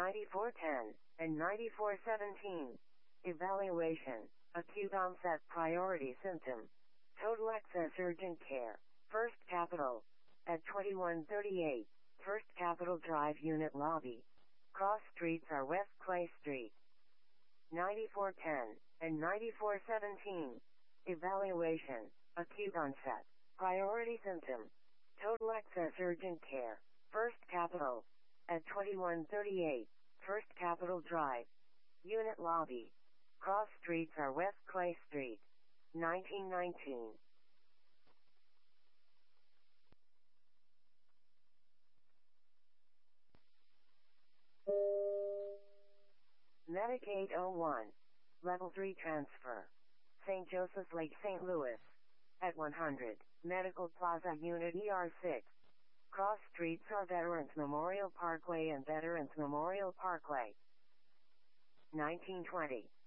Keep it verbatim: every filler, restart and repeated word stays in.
ninety-four ten, and ninety-four seventeen. Evaluation. Acute onset priority symptom. Total access urgent care. First Capital. At twenty-one thirty-eight, First Capital Drive Unit Lobby. Cross streets are West Clay Street. ninety-four ten, and ninety-four seventeen. Evaluation. Acute onset. Priority symptom. Total access urgent care. First Capital. At twenty-one thirty-eight, First Capital Drive. Unit Lobby. Cross streets are West Clay Street. nineteen nineteen. Medicaid oh one. Level three transfer. Saint Joseph's Lake, Saint Louis. At one hundred, Medical Plaza Unit E R six. Cross streets are Veterans Memorial Parkway and Veterans Memorial Parkway. nineteen twenty.